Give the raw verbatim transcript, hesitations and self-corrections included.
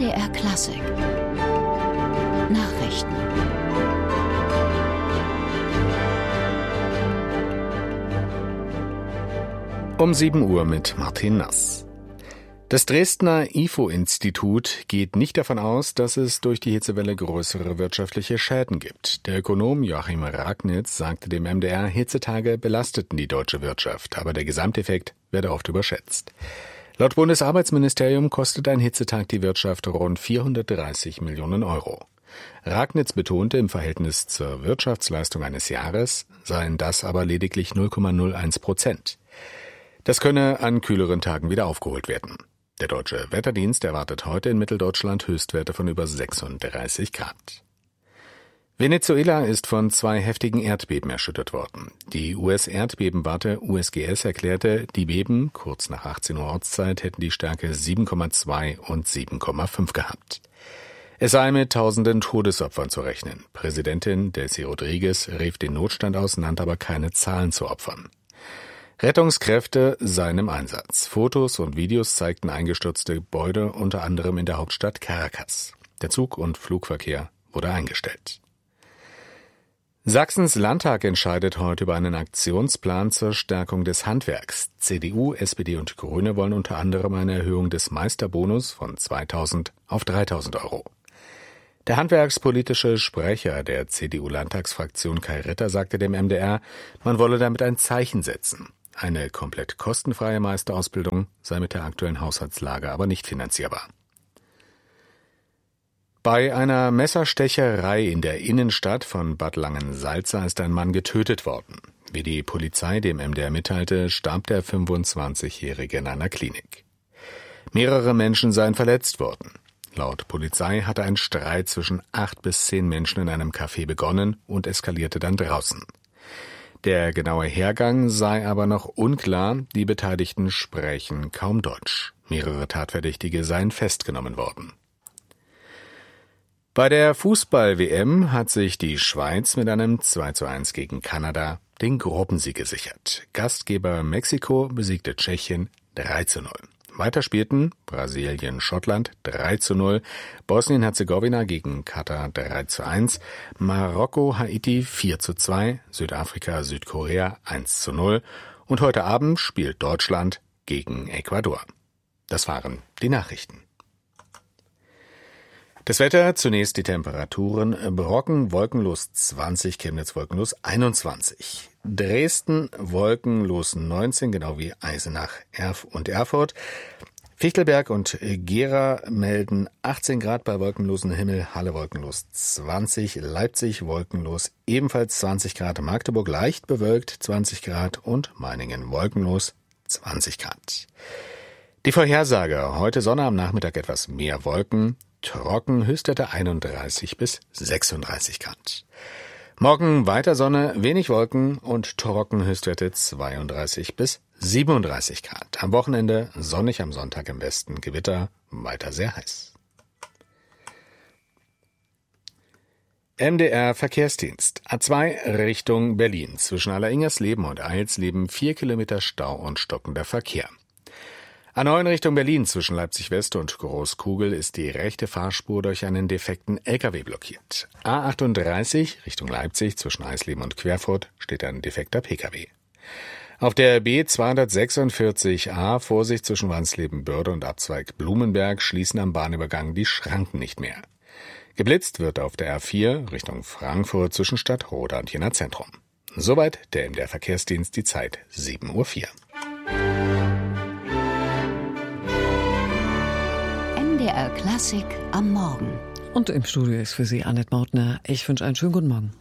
D R Klassik Nachrichten. Um sieben Uhr mit Martin Nass. Das Dresdner I F O-Institut geht nicht davon aus, dass es durch die Hitzewelle größere wirtschaftliche Schäden gibt. Der Ökonom Joachim Ragnitz sagte dem M D R, Hitzetage belasteten die deutsche Wirtschaft, aber der Gesamteffekt werde oft überschätzt. Laut Bundesarbeitsministerium kostet ein Hitzetag die Wirtschaft rund vierhundertdreißig Millionen Euro. Ragnitz betonte, im Verhältnis zur Wirtschaftsleistung eines Jahres seien das aber lediglich null Komma null eins Prozent. Das könne an kühleren Tagen wieder aufgeholt werden. Der Deutsche Wetterdienst erwartet heute in Mitteldeutschland Höchstwerte von über sechsunddreißig Grad. Venezuela ist von zwei heftigen Erdbeben erschüttert worden. Die U S-Erdbebenwarte U S G S erklärte, die Beben, kurz nach achtzehn Uhr Ortszeit, hätten die Stärke sieben Komma zwei und sieben Komma fünf gehabt. Es sei mit tausenden Todesopfern zu rechnen. Präsidentin Delcy Rodriguez rief den Notstand aus, nannte aber keine Zahlen zu Opfern. Rettungskräfte seien im Einsatz. Fotos und Videos zeigten eingestürzte Gebäude, unter anderem in der Hauptstadt Caracas. Der Zug- und Flugverkehr wurde eingestellt. Sachsens Landtag entscheidet heute über einen Aktionsplan zur Stärkung des Handwerks. C D U, S P D und Grüne wollen unter anderem eine Erhöhung des Meisterbonus von zweitausend auf dreitausend Euro. Der handwerkspolitische Sprecher der C D U-Landtagsfraktion Kai Ritter sagte dem M D R, man wolle damit ein Zeichen setzen. Eine komplett kostenfreie Meisterausbildung sei mit der aktuellen Haushaltslage aber nicht finanzierbar. Bei einer Messerstecherei in der Innenstadt von Bad Langensalza ist ein Mann getötet worden. Wie die Polizei dem M D R mitteilte, starb der fünfundzwanzigjährige in einer Klinik. Mehrere Menschen seien verletzt worden. Laut Polizei hatte ein Streit zwischen acht bis zehn Menschen in einem Café begonnen und eskalierte dann draußen. Der genaue Hergang sei aber noch unklar, die Beteiligten sprechen kaum Deutsch. Mehrere Tatverdächtige seien festgenommen worden. Bei der Fußball-W M hat sich die Schweiz mit einem zwei zu eins gegen Kanada den Gruppensieg gesichert. Gastgeber Mexiko besiegte Tschechien drei zu null. Weiter spielten Brasilien, Schottland drei zu null, Bosnien-Herzegowina gegen Katar drei zu eins, Marokko, Haiti vier zu zwei, Südafrika, Südkorea eins zu null und heute Abend spielt Deutschland gegen Ecuador. Das waren die Nachrichten. Das Wetter, zunächst die Temperaturen, Brocken wolkenlos zwanzig, Chemnitz wolkenlos einundzwanzig. Dresden wolkenlos neunzehn, genau wie Eisenach Erf und Erfurt. Fichtelberg und Gera melden achtzehn Grad bei wolkenlosem Himmel, Halle wolkenlos zwanzig, Leipzig wolkenlos ebenfalls zwanzig Grad, Magdeburg leicht bewölkt zwanzig Grad und Meiningen wolkenlos zwanzig Grad. Die Vorhersage, heute Sonne, am Nachmittag etwas mehr Wolken, trocken, Höchstwerte einunddreißig bis sechsunddreißig Grad. Morgen weiter Sonne, wenig Wolken und trocken, Höchstwerte zweiunddreißig bis siebenunddreißig Grad. Am Wochenende sonnig, am Sonntag im Westen Gewitter, weiter sehr heiß. M D R Verkehrsdienst. A zwei Richtung Berlin. Zwischen Allersingersleben und Eilsleben vier Kilometer Stau und stockender Verkehr. A neun Richtung Berlin zwischen Leipzig-West und Großkugel ist die rechte Fahrspur durch einen defekten L K W blockiert. A achtunddreißig Richtung Leipzig zwischen Eisleben und Querfurt steht ein defekter P K W. Auf der B zweihundertsechsundvierzig A Vorsicht zwischen Wansleben-Börde und Abzweig Blumenberg schließen am Bahnübergang die Schranken nicht mehr. Geblitzt wird auf der A vier Richtung Frankfurt zwischen Stadtroda und Jena Zentrum. Soweit der M D R Verkehrsdienst, die Zeit sieben Uhr vier. M D R Klassik am Morgen. Und im Studio ist für Sie Annette Mautner. Ich wünsche einen schönen guten Morgen.